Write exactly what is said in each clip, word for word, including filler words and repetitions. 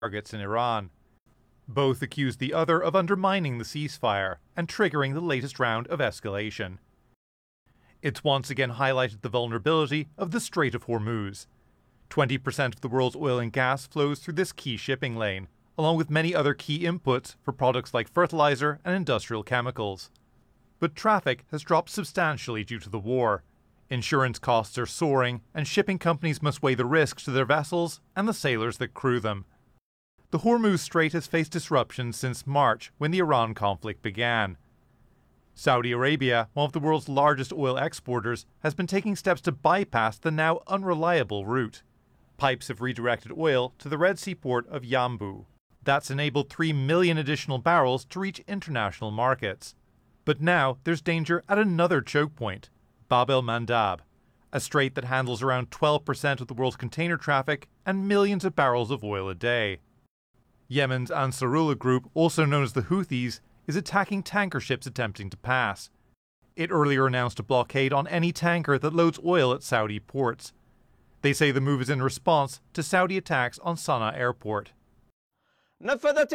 targets in Iran. Both accused the other of undermining the ceasefire and triggering the latest round of escalation. It's once again highlighted the vulnerability of the Strait of Hormuz. twenty percent of the world's oil and gas flows through this key shipping lane, along with many other key inputs for products like fertilizer and industrial chemicals. But traffic has dropped substantially due to the war. Insurance costs are soaring, and shipping companies must weigh the risks to their vessels and the sailors that crew them. The Hormuz Strait has faced disruptions since March, when the Iran conflict began. Saudi Arabia, one of the world's largest oil exporters, has been taking steps to bypass the now unreliable route. Pipes have redirected oil to the Red Sea port of Yanbu. That's enabled three million additional barrels to reach international markets. But now there's danger at another choke point, Bab el-Mandab, a strait that handles around twelve percent of the world's container traffic and millions of barrels of oil a day. Yemen's Ansarullah group, also known as the Houthis, is attacking tanker ships attempting to pass. It earlier announced a blockade on any tanker that loads oil at Saudi ports. They say the move is in response to Saudi attacks on Sana'a airport. The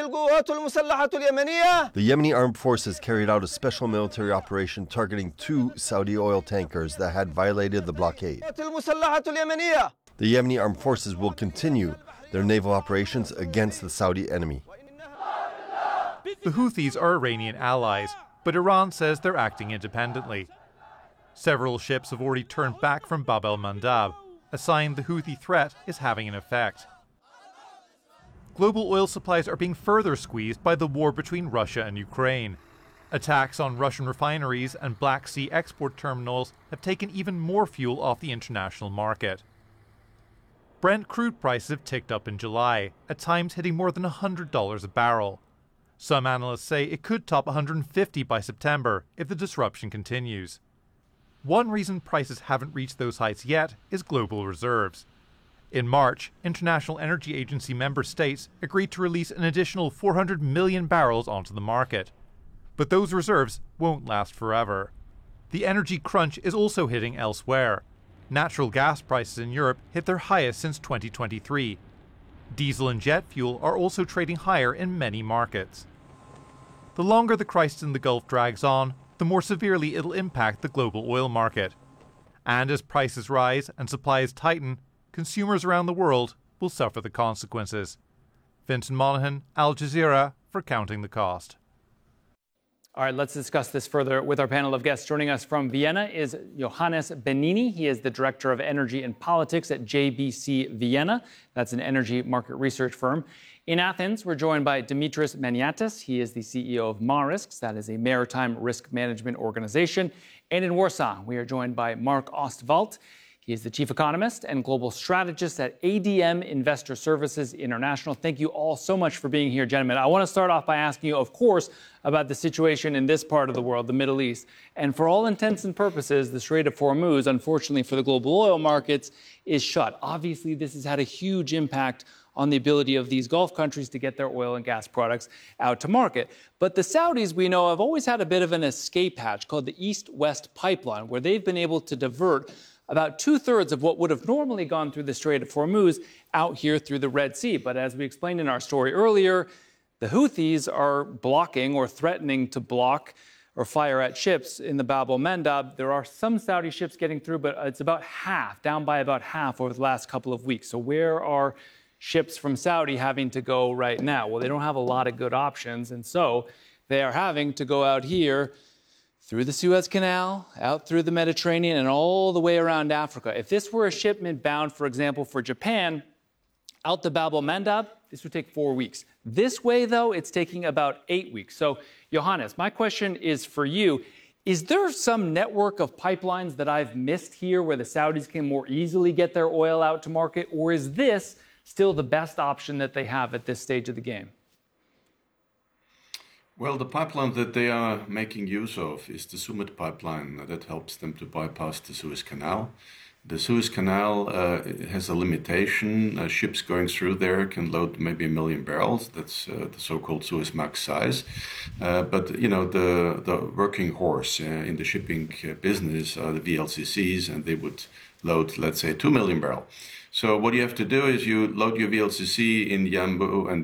Yemeni armed forces carried out a special military operation targeting two Saudi oil tankers that had violated the blockade. The Yemeni armed forces will continue their naval operations against the Saudi enemy. The Houthis are Iranian allies, but Iran says they're acting independently. Several ships have already turned back from Bab el-Mandab, a sign the Houthi threat is having an effect. Global oil supplies are being further squeezed by the war between Russia and Ukraine. Attacks on Russian refineries and Black Sea export terminals have taken even more fuel off the international market. Brent crude prices have ticked up in July, at times hitting more than one hundred dollars a barrel. Some analysts say it could top one hundred fifty dollars by September if the disruption continues. One reason prices haven't reached those heights yet is global reserves. In March, International Energy Agency member states agreed to release an additional four hundred million barrels onto the market. But those reserves won't last forever. The energy crunch is also hitting elsewhere. Natural gas prices in Europe hit their highest since twenty twenty-three. Diesel and jet fuel are also trading higher in many markets. The longer the crisis in the Gulf drags on, the more severely it'll impact the global oil market. And as prices rise and supplies tighten, consumers around the world will suffer the consequences. Vincent Monaghan, Al Jazeera, for Counting the Cost. All right, let's discuss this further with our panel of guests. Joining us from Vienna is Johannes Benini. He is the Director of Energy and Politics at J B C Vienna. That's an energy market research firm. In Athens, we're joined by Dimitris Maniatis. He is the C E O of Marisks. That is a maritime risk management organization. And in Warsaw, we are joined by Mark Ostwald. He is the chief economist and global strategist at A D M Investor Services International. Thank you all so much for being here, gentlemen. I want to start off by asking you, of course, about the situation in this part of the world, the Middle East. And for all intents and purposes, the Strait of Hormuz, unfortunately for the global oil markets, is shut. Obviously, this has had a huge impact on the ability of these Gulf countries to get their oil and gas products out to market. But the Saudis, we know, have always had a bit of an escape hatch called the East-West Pipeline, where they've been able to divert about two-thirds of what would have normally gone through the Strait of Hormuz out here through the Red Sea. But as we explained in our story earlier, the Houthis are blocking or threatening to block or fire at ships in the Bab el-Mandab. There are some Saudi ships getting through, but it's about half, down by about half over the last couple of weeks. So where are ships from Saudi having to go right now? Well, they don't have a lot of good options, and so they are having to go out here through the Suez Canal, out through the Mediterranean, and all the way around Africa. If this were a shipment bound, for example, for Japan, out the Bab el-Mandab, this would take four weeks. This way, though, it's taking about eight weeks. So, Johannes, my question is for you. Is there some network of pipelines that I've missed here where the Saudis can more easily get their oil out to market, or is this still the best option that they have at this stage of the game? Well, the pipeline that they are making use of is the Sumet pipeline that helps them to bypass the Suez Canal. The Suez Canal uh, has a limitation. Uh, ships going through there can load maybe a million barrels. That's uh, the so-called Suezmax size. Uh, but, you know, the, the working horse uh, in the shipping uh, business are the V L C Cs, and they would load, let's say, two million barrels. So what you have to do is you load your V L C C in Yanbu and